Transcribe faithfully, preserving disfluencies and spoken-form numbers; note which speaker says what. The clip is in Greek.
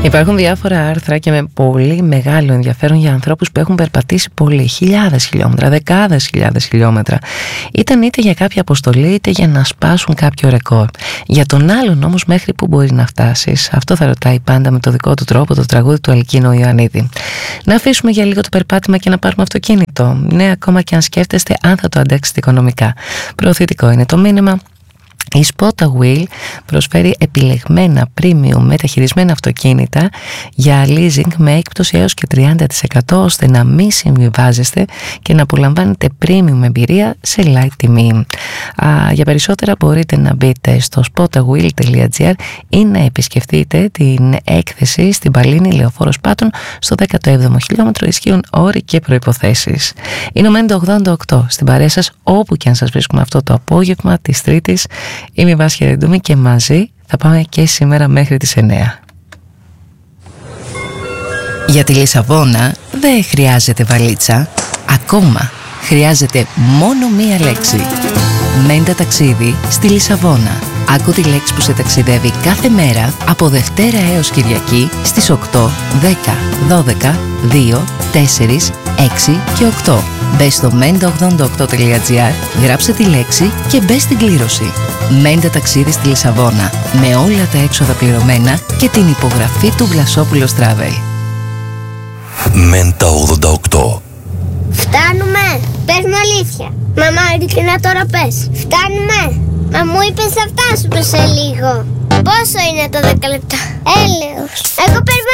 Speaker 1: Υπάρχουν διάφορα άρθρα και με πολύ μεγάλο ενδιαφέρον για ανθρώπους που έχουν περπατήσει πολύ, χιλιάδες χιλιόμετρα, δεκάδες χιλιάδες χιλιόμετρα. Ήταν είτε για κάποια αποστολή είτε για να σπάσουν κάποιο ρεκόρ. Για τον άλλον όμως μέχρι που μπορεί να φτάσεις, αυτό θα ρωτάει πάντα με το δικό του τρόπο το τραγούδι του Αλκίνο Ιωαννίδη. Να αφήσουμε για λίγο το περπάτημα και να πάρουμε αυτοκίνητο. Ναι, ακόμα και αν σκέφτεστε αν θα το αντέξετε οικονομικά. Προωθητικό είναι το μήνυμα. Η Spota Wheel προσφέρει επιλεγμένα premium μεταχειρισμένα αυτοκίνητα για leasing με έκπτωση έως και τριάντα τοις εκατό ώστε να μην συμβιβάζεστε και να απολαμβάνετε premium εμπειρία σε light τιμή. Α, για περισσότερα μπορείτε να μπείτε στο spotawheel τελεία gr ή να επισκεφτείτε την έκθεση στην Παλίνη Λεωφόρος Πάτων στο δέκατο έβδομο χιλιόμετρο. Ισχύουν όροι και προϋποθέσεις. Είναι ο Μέντο ογδόντα οκτώ στην παρέα σας όπου και αν σας βρίσκουμε αυτό το απόγευμα της Τρίτης. Είμαι η Βάσια Ρεντούμη και μαζί θα πάμε και σήμερα μέχρι τις εννέα. Για τη Λισαβόνα δεν χρειάζεται βαλίτσα. Ακόμα χρειάζεται μόνο μία λέξη. Μέντα ταξίδι στη Λισαβόνα. Άκου τη λέξη που σε ταξιδεύει κάθε μέρα από Δευτέρα έως Κυριακή στις οκτώ, δέκα, δώδεκα, δύο, τέσσερα, έξι και οκτώ. Μπες στο μέντα ογδόντα οκτώ τελεία gr, γράψε τη λέξη και μπες στην κλήρωση. Μέντα ταξίδι στη Λισαβόνα, με όλα τα έξοδα πληρωμένα και την υπογραφή του Βλασόπουλος Travel.
Speaker 2: Μέντα ογδόντα οκτώ.
Speaker 3: Φτάνουμε! Πες μου αλήθεια. Μαμά, ειλικρινά τώρα πες. Φτάνουμε! Μα μου είπες θα φτάσουμε σε λίγο. Πόσο είναι το δέκα λεπτά? Έλεος. Εγώ περιμένω